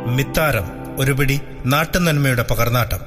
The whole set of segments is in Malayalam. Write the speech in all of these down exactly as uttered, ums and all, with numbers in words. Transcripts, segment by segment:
മിത്താരം, ഒരുപിടി നാട്ടുനന്മയുടെ പകർന്നാട്ടം.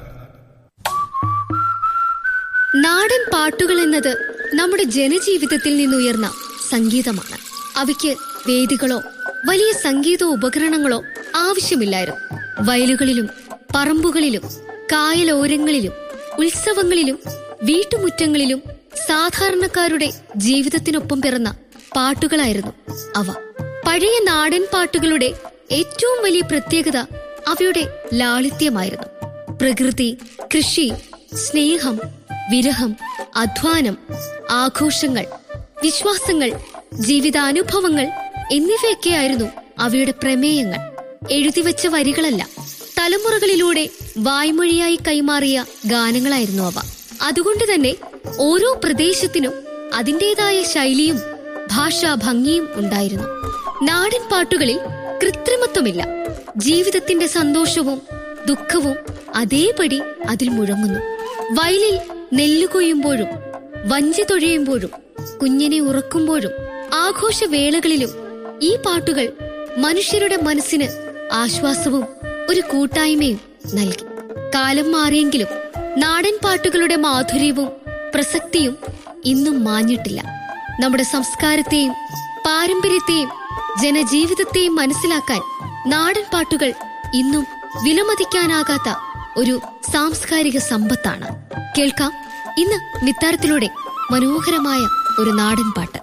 നാടൻ പാട്ടുകൾ എന്നത് നമ്മുടെ ജനജീവിതത്തിൽ നിന്നുയർന്ന സംഗീതമാണ്. അവയ്ക്ക് വേദികളോ വലിയ സംഗീത ഉപകരണങ്ങളോ ആവശ്യമില്ലായിരുന്നു. വയലുകളിലും പറമ്പുകളിലും കായലോരങ്ങളിലും ഉത്സവങ്ങളിലും വീട്ടുമുറ്റങ്ങളിലും സാധാരണക്കാരുടെ ജീവിതത്തിനൊപ്പം പിറന്ന പാട്ടുകളായിരുന്നു അവ. പഴയ നാടൻ പാട്ടുകളുടെ ഏറ്റവും വലിയ പ്രത്യേകത അവയുടെ ലാളിത്യമായിരുന്നു. പ്രകൃതി, കൃഷി, സ്നേഹം, വിരഹം, അധ്വാനം, ആഘോഷങ്ങൾ, വിശ്വാസങ്ങൾ, ജീവിതാനുഭവങ്ങൾ എന്നിവയൊക്കെയായിരുന്നു അവയുടെ പ്രമേയങ്ങൾ. എഴുതിവെച്ച വരികളല്ല, തലമുറകളിലൂടെ വായ്മൊഴിയായി കൈമാറിയ ഗാനങ്ങളായിരുന്നു അവ. അതുകൊണ്ട് തന്നെ ഓരോ പ്രദേശത്തിനും അതിൻ്റെതായ ശൈലിയും ഭാഷാ ഭംഗിയും ഉണ്ടായിരുന്നു. നാടൻ പാട്ടുകളിൽ കൃത്രിമത്വമില്ല. ജീവിതത്തിന്റെ സന്തോഷവും ദുഃഖവും അതേപടി അതിൽ മുഴങ്ങുന്നു. വയലിൽ നെല്ല് കൊയ്യുമ്പോഴും വഞ്ചി തൊഴയുമ്പോഴും കുഞ്ഞിനെ ഉറക്കുമ്പോഴും ആഘോഷവേളകളിലും ഈ പാട്ടുകൾ മനുഷ്യരുടെ മനസ്സിന് ആശ്വാസവും ഒരു കൂട്ടായ്മയും നൽകി. കാലം മാറിയെങ്കിലും നാടൻ പാട്ടുകളുടെ മാധുര്യവും പ്രസക്തിയും ഇന്നും മാഞ്ഞിട്ടില്ല. നമ്മുടെ സംസ്കാരത്തെയും പാരമ്പര്യത്തെയും ജനജീവിതത്തെയും മനസ്സിലാക്കാൻ നാടൻ പാട്ടുകൾ ഇന്നും വിലമതിക്കാനാകാത്ത ഒരു സാംസ്കാരിക സമ്പത്താണ്. കേൾക്കാം ഇന്ന് മിത്താരത്തിലൂടെ മനോഹരമായ ഒരു നാടൻ പാട്ട്.